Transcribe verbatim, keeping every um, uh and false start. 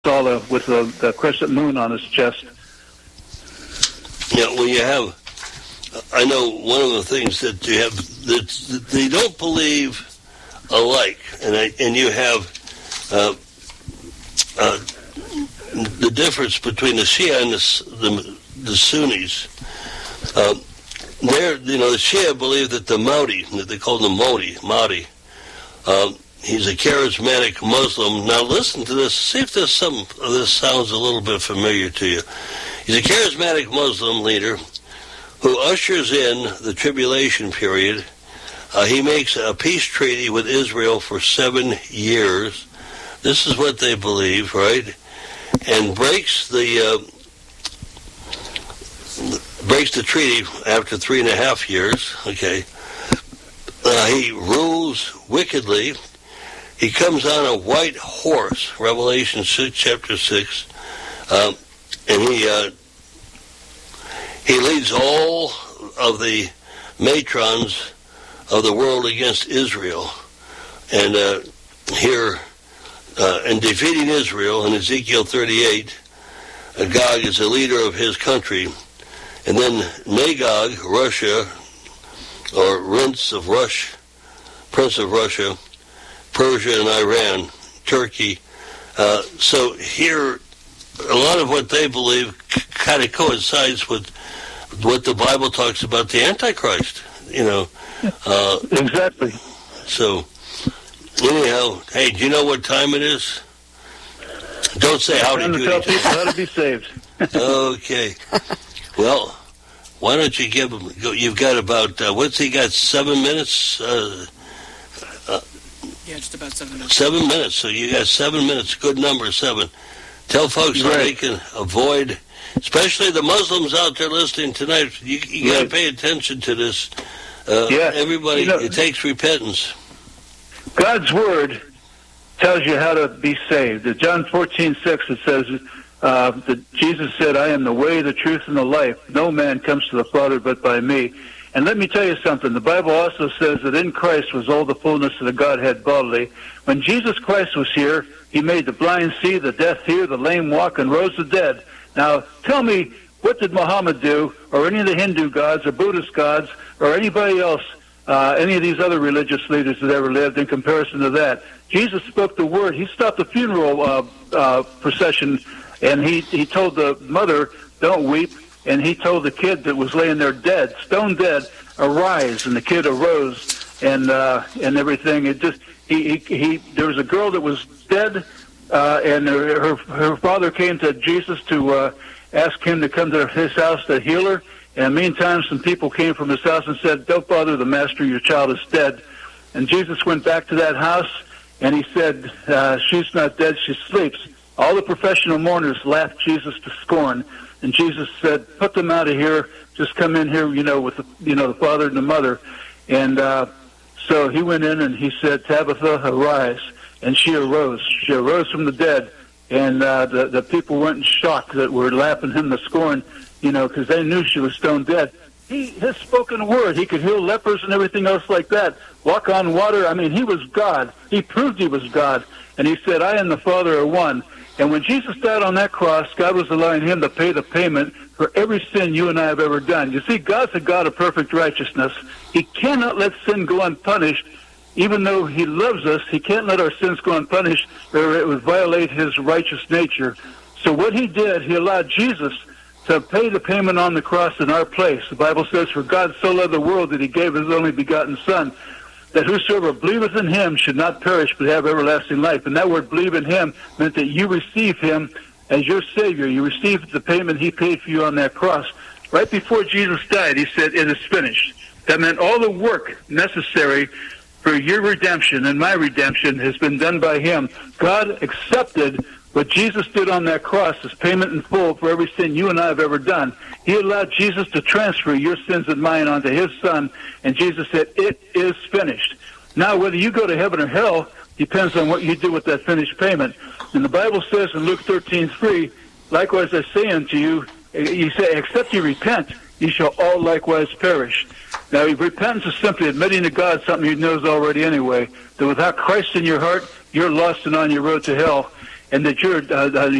saw the, with the, the crescent moon on his chest. Yeah, well, you have, I know one of the things that you have, that they don't believe alike, and I, and you have uh, uh, the difference between the Shia and the, the, the Sunnis. Uh, they're, you know, the Shia believe that the Mahdi, that they call him Mahdi, Mahdi, uh, he's a charismatic Muslim. Now listen to this. See if this some of this sounds a little bit familiar to you. He's a charismatic Muslim leader who ushers in the tribulation period. Uh, he makes a peace treaty with Israel for seven years. This is what they believe, right? And breaks the uh, breaks the treaty after three and a half years. Okay, uh, he rules wickedly. He comes on a white horse, Revelation six, chapter six, uh, and he uh, he leads all of the matrons of the world against Israel, and uh, here uh, in defeating Israel in Ezekiel thirty-eight, uh, Gog is the leader of his country, and then Magog, Russia, or Prince of Russia, Prince of Russia. Persia and Iran, Turkey. Uh, so here, a lot of what they believe c- kind of coincides with what the Bible talks about the Antichrist, you know. Uh, exactly. So, anyhow, hey, do you know what time it is? Don't say how Time to to do tell it. people how to be saved. Okay. Well, why don't you give them, you've got about, uh, what's he got, seven minutes? Uh, Yeah, just about seven minutes. Seven minutes. So you got seven minutes. Good number, seven. Tell folks right. how they can avoid, especially the Muslims out there listening tonight. You, you right. got to pay attention to this. Uh, yeah. Everybody, you know, it takes repentance. God's word tells you how to be saved. In John fourteen six, it says uh, that Jesus said, "I am the way, the truth, and the life. No man comes to the Father but by me." And let me tell you something. The Bible also says that in Christ was all the fullness of the Godhead bodily. When Jesus Christ was here, he made the blind see, the deaf hear, the lame walk, and rose the dead. Now, tell me, what did Muhammad do, or any of the Hindu gods, or Buddhist gods, or anybody else, uh, any of these other religious leaders that ever lived in comparison to that? Jesus spoke the word. He stopped the funeral uh, uh, procession, and he, he told the mother, "Don't weep." And he told the kid that was laying there dead, stone dead, "Arise." And the kid arose, and uh, and everything. It just he, he he. There was a girl that was dead, uh, and her her father came to Jesus to uh, ask him to come to his house to heal her. And in the meantime, some people came from his house and said, "Don't bother the master. Your child is dead." And Jesus went back to that house, and he said, uh, "She's not dead. She sleeps." All the professional mourners laughed Jesus to scorn. And Jesus said, "Put them out of here. Just come in here, you know, with the, you know, the father and the mother." And uh, so he went in and he said, "Tabitha, arise." And she arose. She arose from the dead. And uh, the, the people went in shock that were laughing him to scorn, you know, because they knew she was stone dead. He, his spoken word, he could heal lepers and everything else like that. Walk on water. I mean, he was God. He proved he was God. And he said, "I and the Father are one." And when Jesus died on that cross, God was allowing him to pay the payment for every sin you and I have ever done. You see, God's a God of perfect righteousness. He cannot let sin go unpunished. Even though he loves us, he can't let our sins go unpunished, or it would violate his righteous nature. So what he did, he allowed Jesus to pay the payment on the cross in our place. The Bible says, "For God so loved the world that he gave his only begotten Son, that whosoever believeth in him should not perish but have everlasting life." And that word "believe in him" meant that you receive him as your Savior. You receive the payment he paid for you on that cross. Right before Jesus died, he said, "It is finished." That meant all the work necessary for your redemption and my redemption has been done by him. God accepted what Jesus did on that cross as payment in full for every sin you and I have ever done. He allowed Jesus to transfer your sins and mine onto his Son, and Jesus said, "It is finished." Now, whether you go to heaven or hell depends on what you do with that finished payment. And the Bible says in Luke thirteen three, "Likewise I say unto you," he said, "except you repent, ye shall all likewise perish." Now, repentance is simply admitting to God something he knows already anyway, that without Christ in your heart, you're lost and on your road to hell. and that you're uh,